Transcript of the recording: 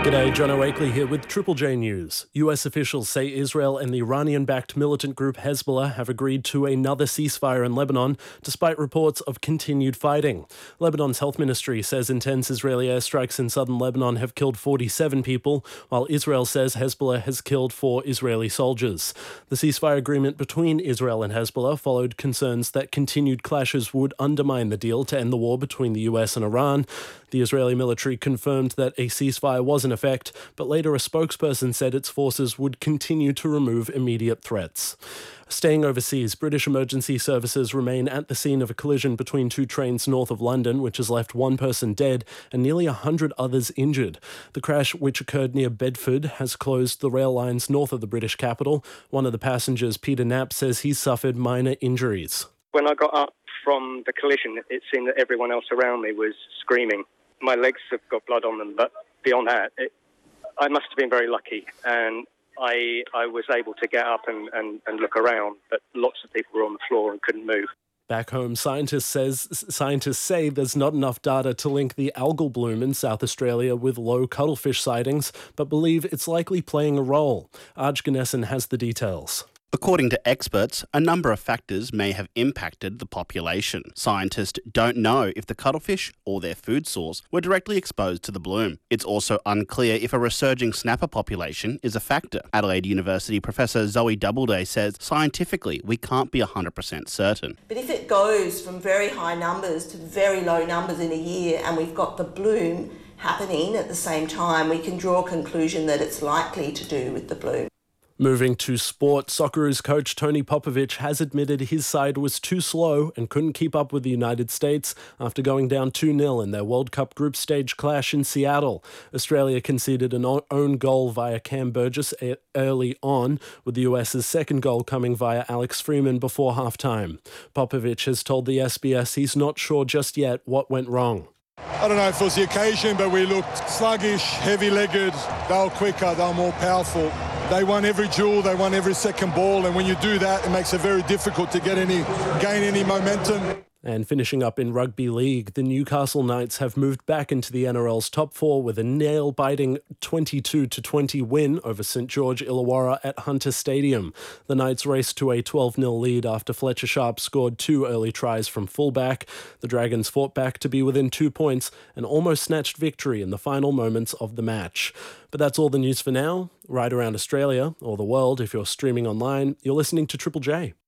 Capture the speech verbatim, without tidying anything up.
G'day, John Oakley here with Triple J News. U S officials say Israel and the Iranian-backed militant group Hezbollah have agreed to another ceasefire in Lebanon, despite reports of continued fighting. Lebanon's health ministry says intense Israeli airstrikes in southern Lebanon have killed forty-seven people, while Israel says Hezbollah has killed four Israeli soldiers. The ceasefire agreement between Israel and Hezbollah followed concerns that continued clashes would undermine the deal to end the war between the U S and Iran. The Israeli military confirmed that a ceasefire was in effect, but later a spokesperson said its forces would continue to remove immediate threats. Staying overseas, British emergency services remain at the scene of a collision between two trains north of London, which has left one person dead and nearly one hundred others injured. The crash, which occurred near Bedford, has closed the rail lines north of the British capital. One of the passengers, Peter Knapp, says he suffered minor injuries. When I got up from the collision, it seemed that everyone else around me was screaming. My legs have got blood on them, but beyond that, it, I must have been very lucky, and I I was able to get up and, and, and look around, but lots of people were on the floor and couldn't move. Back home, scientists says scientists say there's not enough data to link the algal bloom in South Australia with low cuttlefish sightings, but believe it's likely playing a role. Arj Ganesan has the details. According to experts, a number of factors may have impacted the population. Scientists don't know if the cuttlefish or their food source were directly exposed to the bloom. It's also unclear if a resurging snapper population is a factor. Adelaide University Professor Zoe Doubleday says scientifically we can't be one hundred percent certain. But if it goes from very high numbers to very low numbers in a year and we've got the bloom happening at the same time, we can draw a conclusion that it's likely to do with the bloom. Moving to sport, Socceroos coach Tony Popovic has admitted his side was too slow and couldn't keep up with the United States after going down two nil in their World Cup group stage clash in Seattle. Australia conceded an own goal via Cam Burgess early on, with the U S's second goal coming via Alex Freeman before halftime. Popovic has told the S B S he's not sure just yet what went wrong. I don't know if it was the occasion, but we looked sluggish, heavy-legged. They were quicker, they were more powerful. They won every duel, they won every second ball, and when you do that, it makes it very difficult to get any, gain any momentum. And finishing up in rugby league, the Newcastle Knights have moved back into the N R L's top four with a nail-biting twenty-two to twenty win over St George Illawarra at Hunter Stadium. The Knights raced to a twelve nil lead after Fletcher Sharp scored two early tries from fullback. The Dragons fought back to be within two points and almost snatched victory in the final moments of the match. But that's all the news for now. Right around Australia, or the world if you're streaming online, you're listening to Triple J.